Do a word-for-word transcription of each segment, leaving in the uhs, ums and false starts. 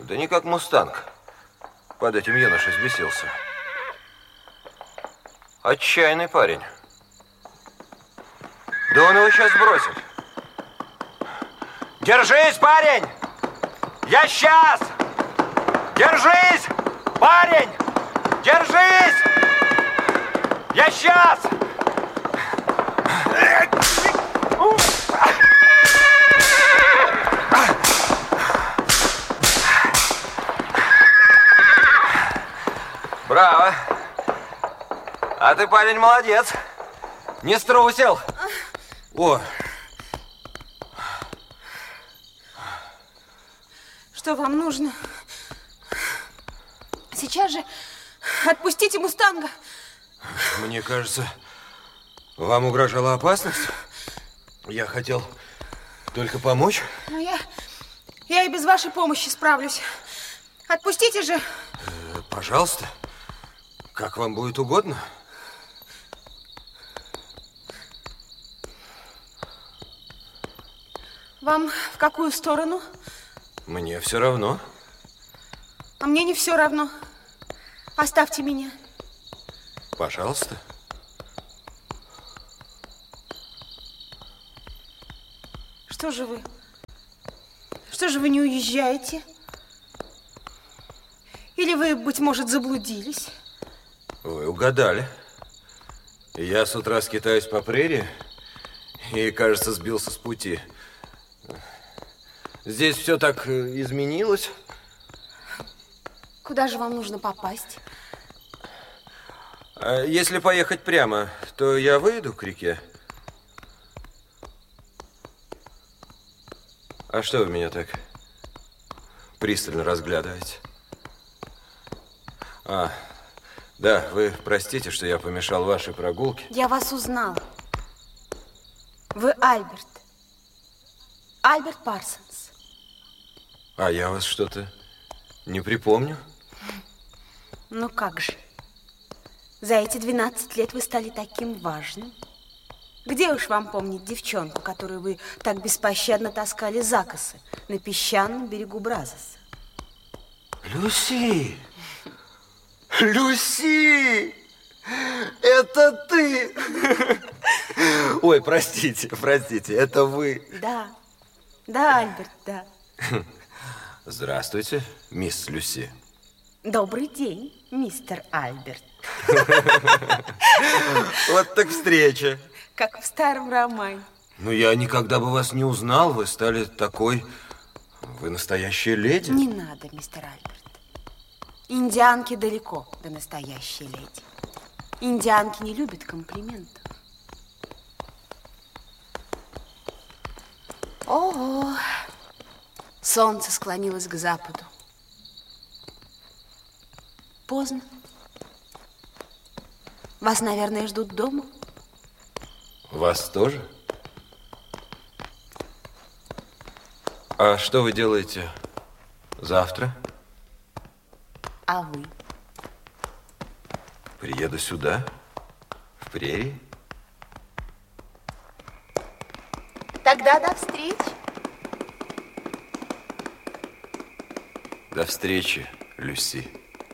Да не как мустанг. Под этим юноша взбесился. Отчаянный парень. Да он его сейчас бросит. Держись, парень! Я сейчас! Держись, парень! Держись! Я сейчас! Браво! А ты, парень, молодец. Не струсил. О! Что вам нужно? Сейчас же отпустите мустанга. Мне кажется, вам угрожала опасность. Я хотел только помочь. Но я, я и без вашей помощи справлюсь. Отпустите же. Э, пожалуйста. Как вам будет угодно. Вам в какую сторону? Мне все равно. А мне не все равно. Оставьте меня. Пожалуйста. Что же вы? Что же вы не уезжаете? Или вы, быть может, заблудились? Вы угадали. Я с утра скитаюсь по прерии и, кажется, сбился с пути. Здесь все так изменилось. Куда же вам нужно попасть? Если поехать прямо, то я выйду к реке. А что вы меня так пристально разглядываете? А, да, вы простите, что я помешал вашей прогулке. Я вас узнала. Вы Альберт. Альберт Парсонс. А я вас что-то не припомню. Ну как же. За эти двенадцать лет вы стали таким важным. Где уж вам помнить девчонку, которую вы так беспощадно таскали за косы на песчаном берегу Бразоса? Люси! Люси! Это ты! Ой, простите, простите, это вы. Да, да, Альберт, да. Здравствуйте, мисс Люси. Добрый день, мистер Альберт. Вот так встреча. Как в старом романе. Ну, я никогда бы вас не узнал. Вы стали такой... Вы настоящая леди. Не надо, мистер Альберт. Индианки далеко до настоящей леди. Индианки не любят комплиментов. О, солнце склонилось к западу. Поздно. Вас, наверное, ждут дома? Вас тоже? А что вы делаете завтра? А вы? Приеду сюда, в прерии. Тогда до встречи. До встречи, Люси.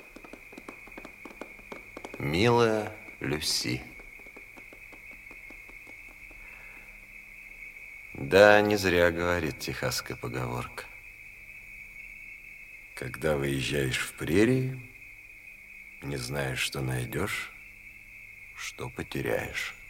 Милая Люси. Да, не зря говорит техасская поговорка. Когда выезжаешь в прерии, не знаешь, что найдешь, что потеряешь.